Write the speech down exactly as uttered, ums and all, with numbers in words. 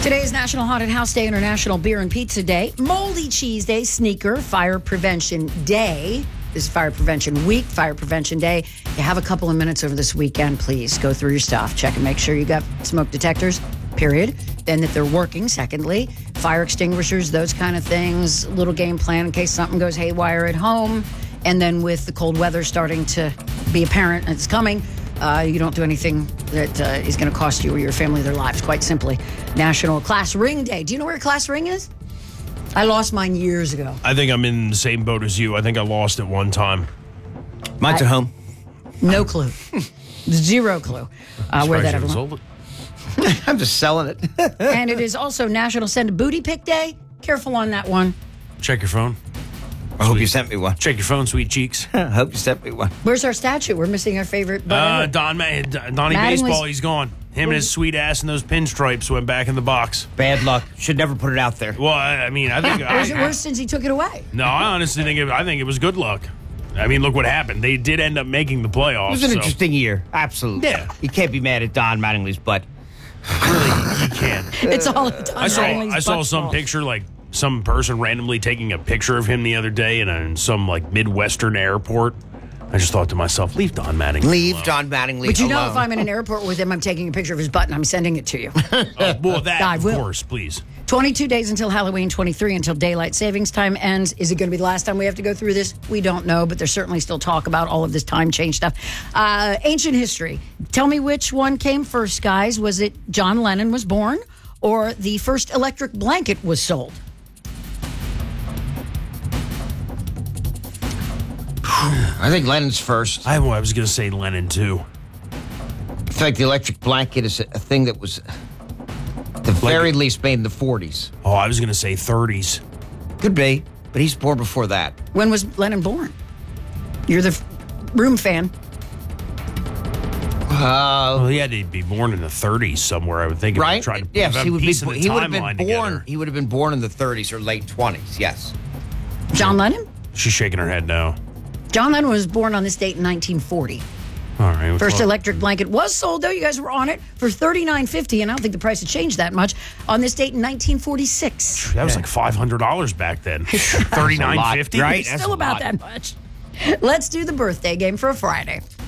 Today is National Haunted House Day, International Beer and Pizza Day, Moldy Cheese Day, Sneaker, Fire Prevention Day. This is Fire Prevention Week, Fire Prevention Day. You have a couple of minutes over this weekend, please go through your stuff. Check and make sure you got smoke detectors, period. Then that they're working, secondly. Fire extinguishers, those kind of things. Little game plan in case something goes haywire at home. And then with the cold weather starting to be apparent and it's coming, Uh, you don't do anything that uh, is going to cost you or your family their lives, quite simply. National Class Ring Day. Do you know where Class Ring is? I lost mine years ago. I think I'm in the same boat as you. I think I lost it one time. Mine's I, at home. No clue. Zero clue uh, where that ever went. Sold it. I'm just selling it. And it is also National Send a Booty Pic Day. Careful on that one. Check your phone. I hope you sent me one. Check your phone, sweet cheeks. I hope you sent me one. Where's our statue? We're missing our favorite. Uh, Don, Ma- Donnie Mattingly's- Baseball, he's gone. Him and his sweet ass and those pinstripes went back in the box. Bad luck. Should never put it out there. Well, I, I mean, I think. Or is it I, worse since he took it away? no, I honestly think it, I think it was good luck. I mean, look what happened. They did end up making the playoffs. It was an so interesting year. Absolutely. Yeah. You can't be mad at Don Mattingly's butt. Really, you can't. It's all Don I saw. Mattingly's I saw butt some fault. picture like. Some person randomly taking a picture of him the other day in, a, in some like Midwestern airport. I just thought to myself, leave Don Mattingly Leave alone. Don Mattingly But you know, alone. if I'm in an airport with him, I'm taking a picture of his butt and I'm sending it to you. Uh, well, that, I of will. course, please. twenty-two days until Halloween, twenty-three until daylight savings time ends. Is it going to be the last time we have to go through this? We don't know, but there's certainly still talk about all of this time change stuff. Uh, ancient history. Tell me which one came first, guys. Was it John Lennon was born or the first electric blanket was sold? I think Lennon's first. I, I was going to say Lennon, too. I feel like the electric blanket is a, a thing that was, at the very least, made in the forties. Oh, I was going to say thirties. Could be, but he's born before that. When was Lennon born? You're the f- room fan. Uh, Well, he had to be born in the thirties somewhere, I would think. if right? I'm trying to Yes, have he a would be. piece of the He would have been timeline born. together. He would have been born in the thirties or late twenties. Yes. John Lennon? She's shaking her head no. John Lennon was born on this date in nineteen forty. All right. First well, electric blanket was sold, though. You guys were on it for thirty-nine fifty, and I don't think the price had changed that much on this date in nineteen forty-six. That was like five hundred dollars back then. thirty-nine fifty? right? It's That's still a about lot. that much. Let's do the birthday game for a Friday.